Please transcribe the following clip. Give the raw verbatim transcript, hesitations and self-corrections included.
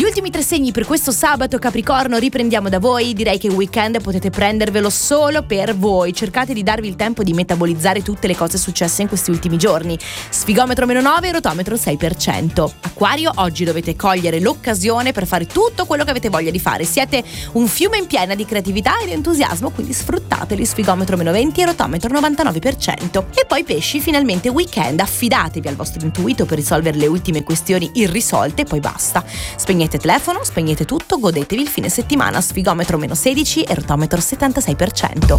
ultimi tre segni per questo sabato, Capricorno, riprendiamo da voi. Direi che il weekend potete prendervelo solo per voi. Cercate di darvi il tempo di metabolizzare tutte le cose successe in questi ultimi giorni. Sfigometro meno nove, rotometro sei per cento. Acquario, oggi dovete cogliere l'occasione per fare tutto quello che avete voglia di fare. Siete un fiume in piena di creatività ed entusiasmo, quindi sfruttateli. Sfigometro meno venti e rotometro novantanove per cento. E poi pesci, finalmente weekend, affidatevi al vostro intuito per risolvere le ultime questioni irrisolte e poi basta. Spegnete telefono, spegnete tutto, godetevi il fine settimana. Sfigometro meno sedici e rotometro settantasei per cento.